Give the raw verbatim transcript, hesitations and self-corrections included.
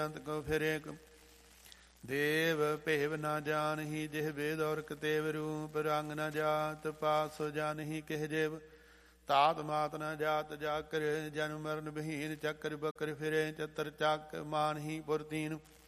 ਅੰਤ ਕੋ ਫਿਰੇ ਦੇਵ ਭੇਵ ਨਾ ਜਾਣਹੀ ਜਿਹ ਵੇਦ ਔਰ ਕਤੇਵ ਰੂਪ ਰੰਗ ਨ ਜਾਤ ਪਾਸ ਜਾਨਹੀ ਕਿਹ ਜੇਵ ਤਾਤ ਮਾਤ ਨ ਜਾਤ ਜਾਕਰ ਜਨਮ ਮਰਨ ਬਹੀਨ ਚੱਕਰ ਬਕਰ ਫਿਰੇ ਚਤਰ ਚੱਕ ਮਾਨਹੀ ਪੁਰਤੀਨ